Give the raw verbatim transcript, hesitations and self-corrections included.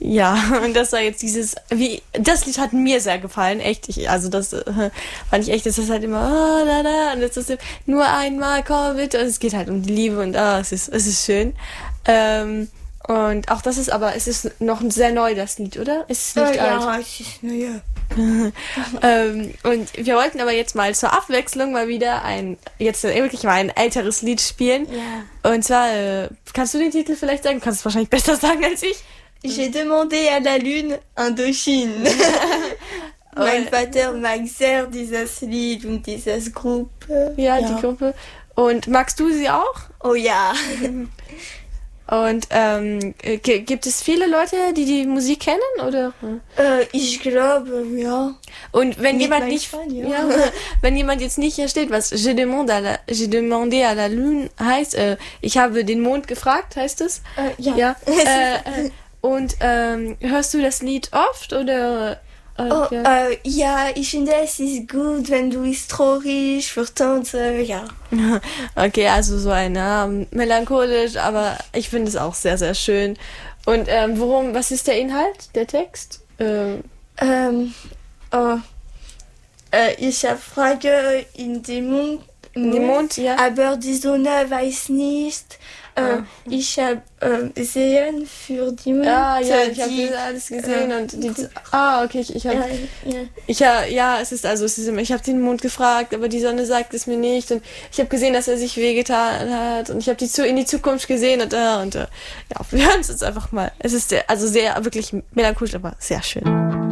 Ja, und das war jetzt dieses, wie, das Lied hat mir sehr gefallen, echt, ich, also das äh, fand ich echt, das ist halt immer, oh, da, da, und das ist nur einmal, komm bitte, und es geht halt um die Liebe und ah, es ist, es ist schön. Ähm, und auch das ist aber, es ist noch sehr neu, das Lied, oder? Es ist nicht äh, alt. Ja, es ist neu. Ja. ähm, und wir wollten aber jetzt mal zur Abwechslung mal wieder ein, jetzt wirklich mal ein älteres Lied spielen. Ja. Und zwar, äh, kannst du den Titel vielleicht sagen? Du kannst es wahrscheinlich besser sagen als ich. J'ai demandé à la Lune Indochine. Mein Vater mag sehr dieses Lied und dieses Gruppe. Ja, ja, die Gruppe. Und magst du sie auch? Oh ja. Und ähm, g- gibt es viele Leute, die die Musik kennen, oder? Äh, ich glaube, ja. Und wenn Mit jemand nicht, Freund, ja. ja, wenn jemand jetzt nicht versteht, was J'ai demandé à la, j'ai demandé à la Lune heißt, äh, ich habe den Mond gefragt, heißt es? Äh, ja. Ja. äh, äh, und ähm, hörst du das Lied oft, oder? Äh, Oh, ja. äh, ja, ich finde, es ist gut, wenn du bist traurig, für Tanzen, ja. Okay, also so ein ähm, melancholisch, aber ich finde es auch sehr, sehr schön. Und ähm, worum, was ist der Inhalt, der Text? Ähm, Ähm, oh, äh, ich habe Frage in dem Mond, Den Mond, ja. aber die Sonne weiß nicht. Äh, Ah. Ich habe äh, sehen für die Mond. Ah, ja, ich habe die, das alles gesehen äh, und die, ah, okay, ich, ich habe, ja, ja. ich ja, ja, es ist also, es ist immer, ich habe den Mond gefragt, aber die Sonne sagt es mir nicht und ich habe gesehen, dass er sich wehgetan hat und ich habe die zu in die Zukunft gesehen und äh, und äh, ja, wir hören es jetzt einfach mal. Es ist sehr, also sehr wirklich melancholisch, aber sehr schön.